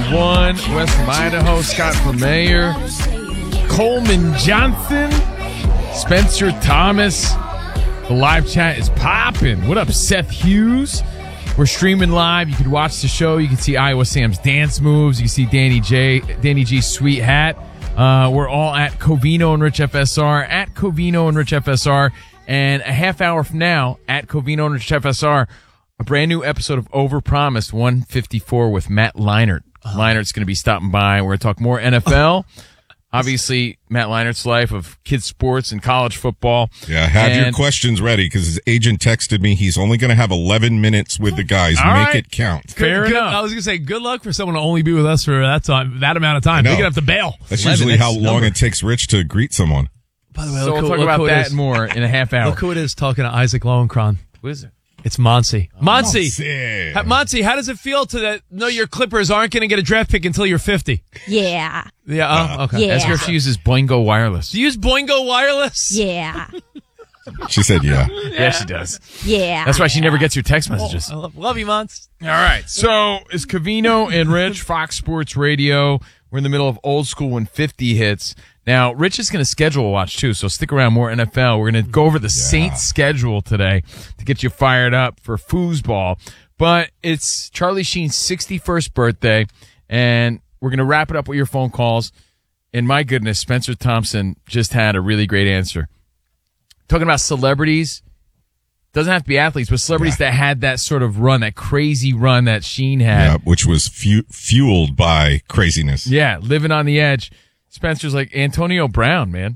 1, west from Idaho, Scott for mayor, Coleman Johnson, Spencer Thomas. The live chat is popping. What up, Seth Hughes? We're streaming live. You can watch the show. You can see Iowa Sam's dance moves. You can see Danny G's sweet hat. We're all at Covino and Rich FSR, at Covino and Rich FSR. And a half hour from now, at Covino and Rich FSR, a brand new episode of Overpromised 154 with Matt Leinart. Leinert's going to be stopping by. We're going to talk more NFL. Obviously, Matt Leinert's life of kids sports and college football. Yeah, have your questions ready because his agent texted me he's only going to have 11 minutes with the guys. Make it count. Fair enough. I was going to say, good luck for someone to only be with us for that amount of time. They're going to have to bail. That's usually how long it takes Rich to greet someone. By the way, so we'll talk about that and more in a half hour. Look who it is talking to Isaac Lowenkron. Who is it? It's Monty. Monty, how does it feel to know your Clippers aren't going to get a draft pick until you're 50? Yeah. Yeah. Okay. Yeah. Ask her if she uses Boingo Wireless. Do you use Boingo Wireless? Yeah. She said, yeah. Yeah, she does. Yeah. That's why she never gets your text messages. I love you, Mons. All right. So it's Covino and Rich, Fox Sports Radio. We're in the middle of old school when 50 hits. Now, Rich is going to schedule a watch, too, so stick around. More NFL. We're going to go over the Saints schedule today to get you fired up for foosball. But it's Charlie Sheen's 61st birthday, and we're going to wrap it up with your phone calls. And my goodness, Spencer Thompson just had a really great answer. Talking about celebrities, doesn't have to be athletes, but celebrities that had that sort of run, that crazy run that Sheen had. Yeah, which was fueled by craziness. Yeah, living on the edge. Spencer's like, Antonio Brown, man.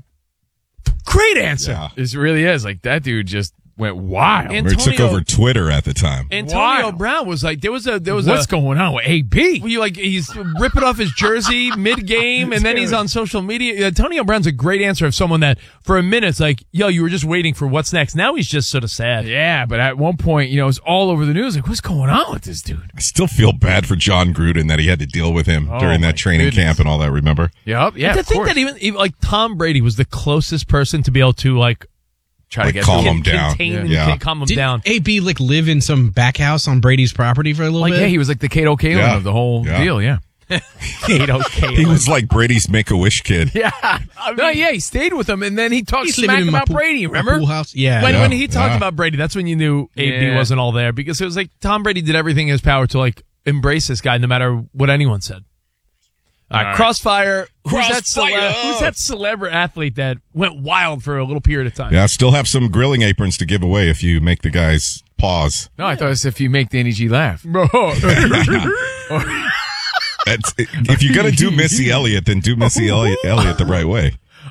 Great answer. Yeah. It really is. Like, that dude just went wild. Or it took over Twitter at the time. Antonio Brown was like, there was what's going on with AB? He's ripping off his jersey mid-game, and then he's on social media. Antonio Brown's a great answer of someone that, for a minute, it's like, yo, you were just waiting for what's next. Now he's just sort of sad. Yeah, but at one point, it was all over the news. Like, what's going on with this dude? I still feel bad for John Gruden that he had to deal with him during that training camp and all that, remember? Yep, yeah, to think that even like Tom Brady was the closest person to be able to try to get calm him down. Calm him down. AB live in some back house on Brady's property for a little bit? Yeah, he was like the Kato Kalin of the whole deal, yeah. Kato Kalin. He was like Brady's Make-A-Wish kid. Yeah. He stayed with him, and then he talked smack about Brady, remember? Pool house? Yeah. When he talked about Brady, that's when you knew AB wasn't all there, because it was like Tom Brady did everything in his power to embrace this guy no matter what anyone said. All right, Crossfire. Who's that celebrity athlete that went wild for a little period of time? Yeah, still have some grilling aprons to give away if you make the guys pause. No, I thought it was if you make Danny G laugh. If you're going to do Missy Elliott, then do Missy Elliott the right way.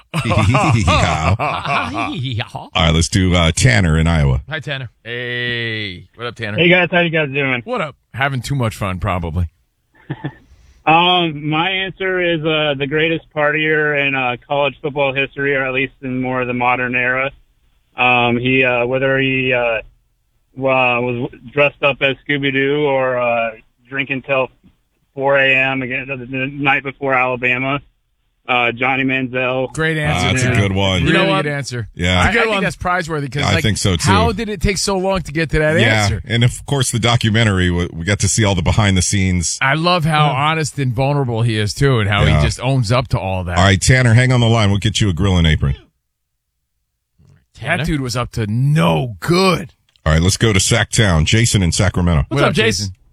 All right, let's do Tanner in Iowa. Hi, Tanner. Hey. What up, Tanner? Hey, guys. How you guys doing? What up? Having too much fun, probably. My answer is the greatest partier in college football history, or at least in more of the modern era. Whether he was dressed up as Scooby-Doo or drinking till 4 a.m. again the night before Alabama, Johnny Manziel. Great answer. That's a good one. Really good answer. Yeah. I think that's prizeworthy because I think so too. How did it take so long to get to that answer? And of course the documentary, we got to see all the behind the scenes. I love how honest and vulnerable he is too, and how he just owns up to all that. All right, Tanner, hang on the line. We'll get you a grilling apron. That dude was up to no good. All right, let's go to Sacktown. Jason in Sacramento. What's up, Jason?